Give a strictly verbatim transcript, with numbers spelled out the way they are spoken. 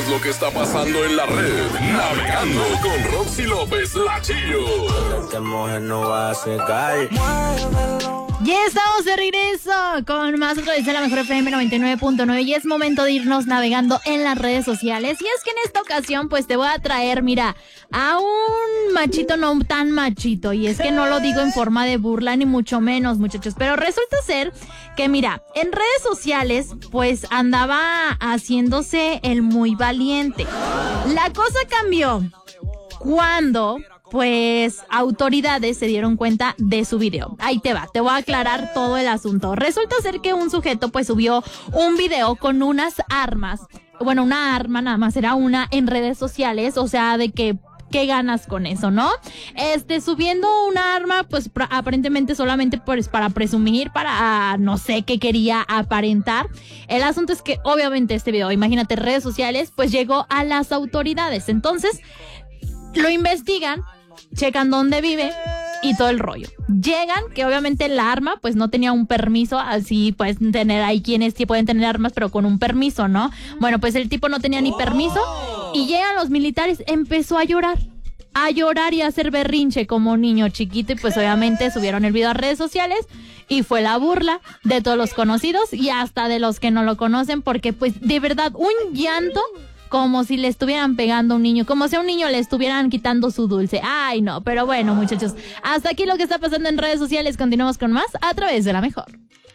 es lo que está pasando en la red? Navegando con Roxy López, la Chillo. Esta mujer no va a secar. Ya estamos de regreso con más otra vez de la Mejor F M noventa y nueve punto nueve y es momento de irnos navegando en las redes sociales. Y es que en esta ocasión pues te voy a traer, mira, a un machito no tan machito. Y es que no lo digo en forma de burla ni mucho menos, muchachos. Pero resulta ser que, mira, en redes sociales pues andaba haciéndose el muy valiente. La cosa cambió cuando... pues autoridades se dieron cuenta de su video. Ahí te va, te voy a aclarar todo el asunto. Resulta ser que un sujeto pues subió un video con unas armas, bueno, una arma nada más, era una en redes sociales, o sea, de que ¿qué ganas con eso, no? Este, subiendo una arma, pues pra- aparentemente solamente pues, para presumir, para uh, no sé qué quería aparentar. El asunto es que obviamente este video, imagínate, redes sociales, pues llegó a las autoridades. Entonces, lo investigan, checan dónde vive y todo el rollo. Llegan, que obviamente la arma pues no tenía un permiso, así pueden tener, hay quienes sí pueden tener armas pero con un permiso, ¿no? Bueno, pues el tipo no tenía ni permiso y llegan los militares, empezó a llorar. A llorar y a hacer berrinche como niño chiquito y pues obviamente subieron el video a redes sociales y fue la burla de todos los conocidos y hasta de los que no lo conocen porque pues de verdad un llanto como si le estuvieran pegando a un niño, como si a un niño le estuvieran quitando su dulce. Ay, no, pero bueno, muchachos, hasta aquí lo que está pasando en redes sociales. Continuamos con más a través de La Mejor.